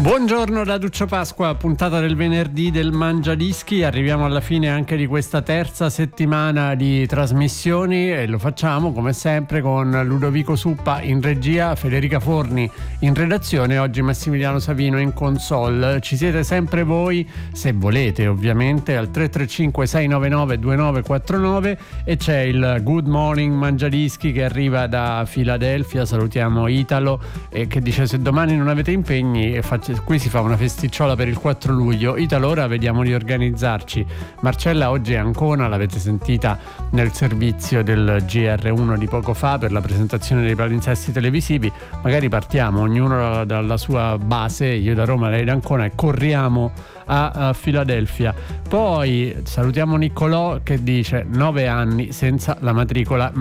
Buongiorno da Duccio Pasqua, puntata del venerdì del Mangiadischi. Arriviamo alla fine anche di questa terza settimana di trasmissioni e lo facciamo come sempre con Ludovico Suppa in regia, Federica Forni in redazione, oggi Massimiliano Savino in console. Ci siete sempre voi, se volete ovviamente, al 335 699 2949 e c'è il Good Morning Mangiadischi che arriva da Filadelfia. Salutiamo Italo che dice: se domani non avete impegni qui si fa una festicciola per il 4 luglio. Italo, ora vediamo di organizzarci. Marcella oggi è a Ancona, l'avete sentita nel servizio del GR1 di poco fa per la presentazione dei palinsesti televisivi. Magari partiamo ognuno dalla sua base, io da Roma, lei da Ancona, e corriamo a Filadelfia. Poi salutiamo Niccolò che dice 9 anni senza la matricola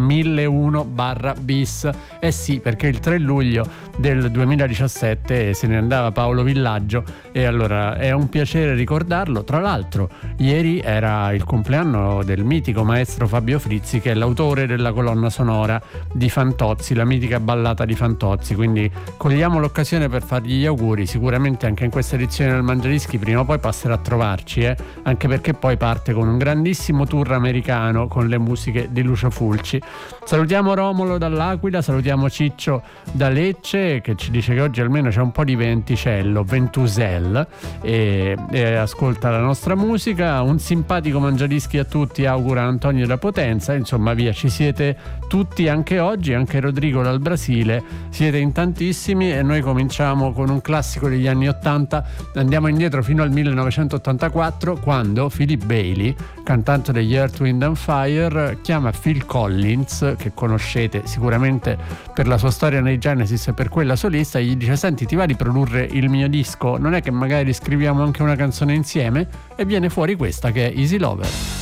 1001/bis. Eh sì, perché il 3 luglio del 2017 se ne andava Paolo Villaggio e allora è un piacere ricordarlo. Tra l'altro ieri era il compleanno del mitico maestro Fabio Frizzi, che è l'autore della colonna sonora di Fantozzi, la mitica ballata di Fantozzi, quindi cogliamo l'occasione per fargli gli auguri. Sicuramente anche in questa edizione del Mangiadischi prima o poi passerà a trovarci, anche perché poi parte con un grandissimo tour americano con le musiche di Lucio Fulci. Salutiamo Romolo dall'Aquila, salutiamo Ciccio da Lecce che ci dice che oggi almeno c'è un po' di ventusel e ascolta la nostra musica. Un simpatico Mangiadischi a tutti augura Antonio da Potenza. Insomma, via, ci siete tutti anche oggi, anche Rodrigo dal Brasile, siete in tantissimi e noi cominciamo con un classico degli anni 80. Andiamo indietro fino al 1984, quando Philip Bailey, cantante degli Earth, Wind and Fire, chiama Phil Collins, che conoscete sicuramente per la sua storia nei Genesis e per quella solista, e gli dice: senti, ti va di produrre il mio disco? Non è che magari scriviamo anche una canzone insieme? E viene fuori questa, che è Easy Lover.